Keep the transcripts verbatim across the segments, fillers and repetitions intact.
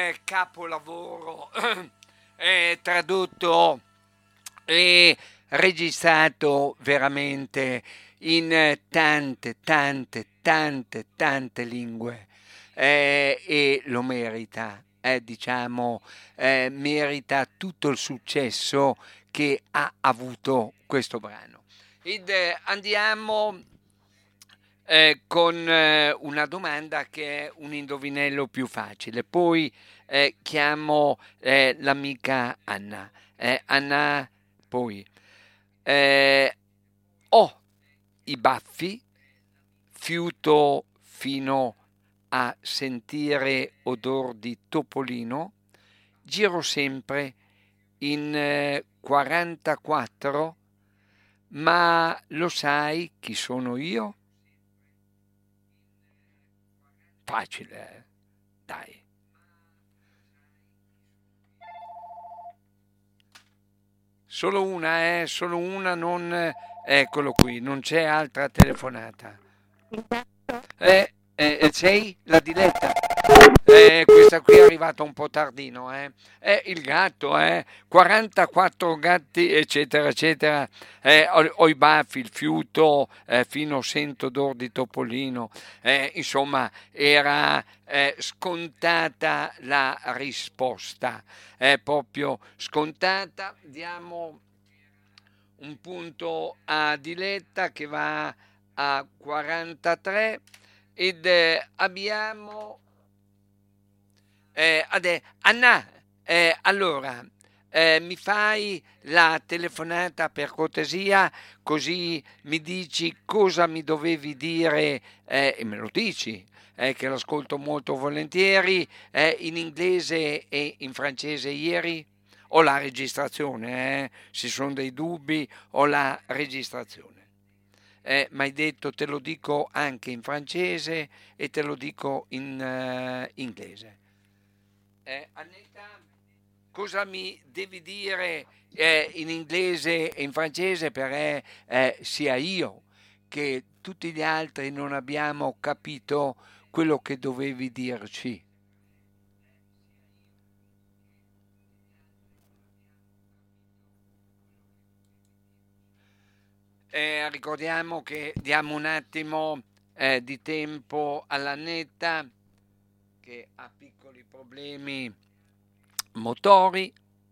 eh, capolavoro eh, tradotto e registrato veramente in eh, tante, tante, tante, tante lingue eh, e lo merita, eh, diciamo, eh, merita tutto il successo che ha avuto questo brano. Ed eh, andiamo eh, con eh, una domanda che è un indovinello più facile. Poi eh, chiamo eh, l'amica Anna. Eh, Anna, poi eh, ho i baffi, fiuto fino a sentire odor di topolino, giro sempre in eh, quarantaquattro, ma lo sai chi sono io? Facile, eh? Dai. Solo una, eh? Solo una, non... eh, Eccolo qui, non c'è altra telefonata. Eh, eh, eh, sei la diletta? Eh, questa qui è arrivata un po' tardino, eh. È il gatto, eh. quarantaquattro gatti, eccetera, eccetera. Eh, ho, ho i baffi, il fiuto, eh, fino sento odor di topolino. Eh, insomma, era eh, scontata la risposta. È proprio scontata. Diamo un punto a Diletta che va a quarantatré ed eh, abbiamo eh, ade- Anna, eh, allora eh, mi fai la telefonata per cortesia, così mi dici cosa mi dovevi dire eh, e me lo dici, eh, che l'ascolto molto volentieri, eh, in inglese e in francese ieri. Ho la registrazione, eh, se sono dei dubbi, ho la registrazione. Eh, mi hai detto, te lo dico anche in francese e te lo dico in eh, inglese. Eh, Annetta, cosa mi devi dire eh, in inglese e in francese perché eh, sia io che tutti gli altri non abbiamo capito quello che dovevi dirci? Eh, ricordiamo che diamo un attimo eh, di tempo all'Annetta che ha piccoli problemi motori.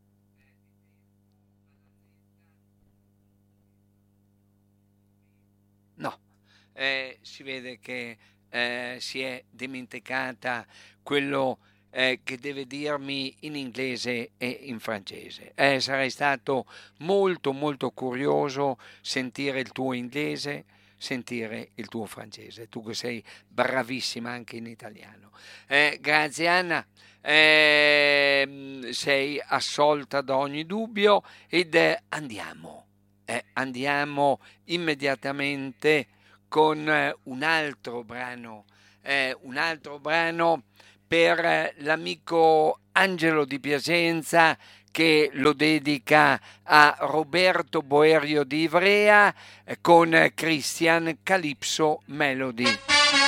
No, eh, si vede che eh, si è dimenticata quello eh, che deve dirmi in inglese e in francese. Eh, sarei stato molto molto curioso sentire il tuo inglese, sentire il tuo francese, tu che sei bravissima anche in italiano. Eh, grazie Anna. Ehm, sei assolta da ogni dubbio ed eh, andiamo, eh, andiamo immediatamente con eh, un altro brano, eh, un altro brano per eh, l'amico Angelo di Piacenza che lo dedica a Roberto Boerio di Ivrea eh, con Christian Calypso Melody.